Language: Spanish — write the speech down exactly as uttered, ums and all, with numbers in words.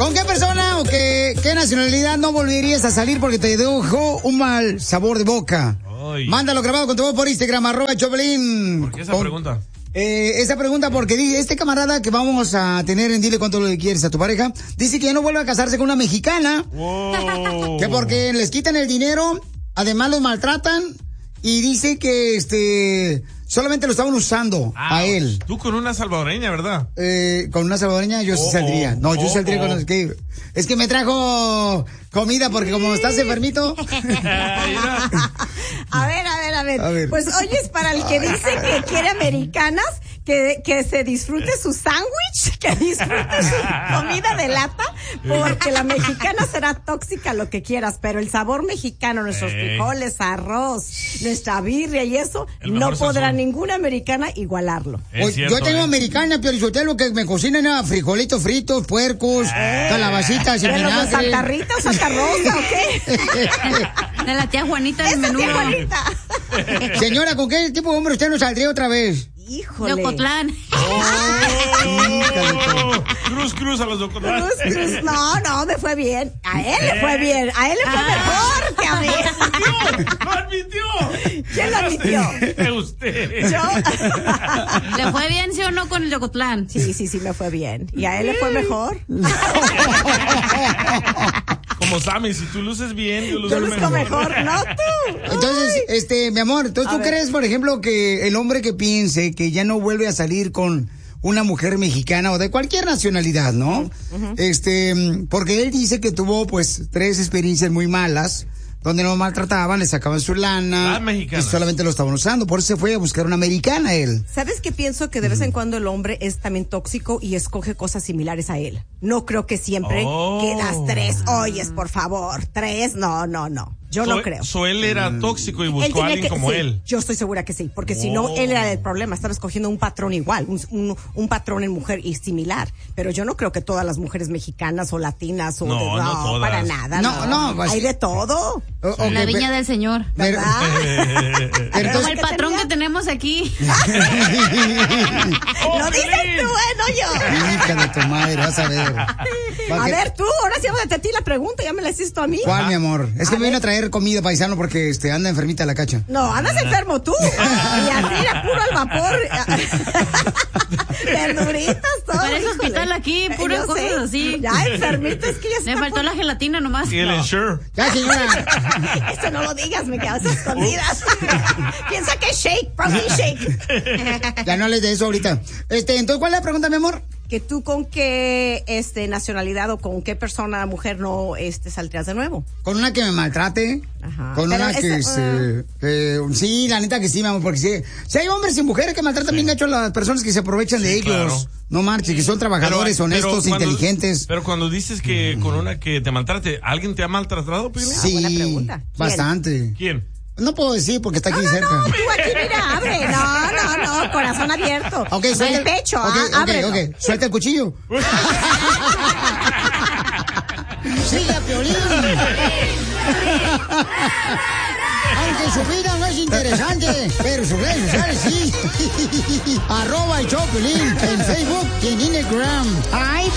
¿Con qué persona o qué, qué nacionalidad no volverías a salir porque te dejó un mal sabor de boca? Ay. Mándalo grabado con tu voz por Instagram, arroba Choplin. ¿Por qué esa con, pregunta? Eh, esa pregunta porque dice, este camarada que vamos a tener en Dile Cuánto le quieres a tu pareja, dice que ya no vuelve a casarse con una mexicana. Wow. Que porque les quitan el dinero, además los maltratan y dice que este... solamente lo estaban usando ah, a él. Tú con una salvadoreña, ¿verdad? Eh, con una salvadoreña yo oh, sí saldría. No, yo oh, saldría oh. con los que... Es que me trajo comida porque como estás enfermito. a ver, a ver, a ver. A ver. Pues oye, es para el que dice que quiere americanas, que, que se disfrute su sándwich, que disfrute su comida de lata, porque la mexicana será tóxica lo que quieras, pero el sabor mexicano, nuestros hey. frijoles, arroz, nuestra birria y eso, no podrá sazón. ninguna americana igualarlo. O, cierto, yo tengo eh. americana, Piolichotelo, que me cocinan a frijolitos fritos, puercos, eh. calabacitas y vinagre. ¿De los de Santa Rita o Santa Rosa o qué? De la tía Juanita del menudo. Tía Juanita. Señora, ¿con qué tipo de hombre usted nos saldría otra vez? Híjole. De Ocotlán. Oh, cruz, cruz a los de Ocotlán. Cruz, cruz. No, no, me fue bien. A él le fue bien. A él le fue ah. mejor que a mí. ¡Lo admitió! ¿Quién lo admitió? Usted. ¿Yo? ¿Le fue bien, sí o no, con el de Ocotlán? Sí, sí, sí, me fue bien. ¿Y a él le fue mejor? Como Sammy, si tú luces bien, yo luzco mejor. mejor. No tú. Entonces, Ay. este, mi amor, entonces a tú ver. crees, por ejemplo, que el hombre que piense que ya no vuelve a salir con una mujer mexicana o de cualquier nacionalidad, ¿no? Uh-huh. Este, porque él dice que tuvo, pues, tres experiencias muy malas, donde lo maltrataban, le sacaban su lana y solamente lo estaban usando. Por eso se fue a buscar una americana él. ¿Sabes qué pienso? Que de vez en cuando el hombre es también tóxico y escoge cosas similares a él. No creo que siempre oh. que las tres oyes, por favor. Tres, no, no, no. Yo so, no creo. So él era mm. tóxico y buscó a alguien que, como sí, él. Yo estoy segura que sí, porque oh. si no, él era el problema. Estaba escogiendo un patrón igual, un, un, un patrón en mujer y similar. Pero yo no creo que todas las mujeres mexicanas o latinas o no, de, no, no todas. para nada. No, no. no pues, hay de todo. O, okay, la viña del Señor. ¿Verdad? Pero como el patrón tenía? que tenemos aquí. oh, Lo dices tú, ¿eh? No yo. Hija de tu madre, vas a ver. Va a que... ver tú, ahora sí vamos a ti la pregunta, ya me la hiciste a mí. ¿Cuál, mi amor? Es que a me viene a traer comida paisano porque este anda enfermita la cacha. No, andas enfermo tú. Y así era puro al vapor. Verduritas, todo. Parece hospital aquí, puras cosas sé. así. Ya enfermito, es que ya se me faltó por... la gelatina nomás. Y el no. Ensure. Ya, señora. Eso no lo digas, me quedas escondidas. Piensa que es shake, protein shake. Ya no hables de eso ahorita. Este, entonces, ¿cuál es la pregunta, mi amor? Que tú con qué este nacionalidad o con qué persona, mujer, no este saldrías de nuevo. Con una que me maltrate. Ajá. Con Pero una esa, que uh... se, eh, sí, la neta que sí, mi amor, porque sí, si hay hombres y mujeres que maltratan sí. bien gacho a las personas que se aprovechan sí, de ellos. Claro. No marches, que son trabajadores, pero, honestos, pero cuando, inteligentes. Pero cuando dices que con una que te maltrate, ¿alguien te ha maltratado, Pili? Sí, ah, buena pregunta. ¿Quién? Bastante. ¿Quién? No puedo decir porque está aquí no, no, cerca. No, tú aquí mira, abre. No, no, no, corazón abierto. Okay, suelta el pecho, okay, ah, okay, ábrelo. Okay. Suelta el cuchillo. Sigue a Piolín. Aunque su vida no es interesante, pero sus redes sociales sí. Arroba el show Piolín en Facebook y en Instagram. Ay,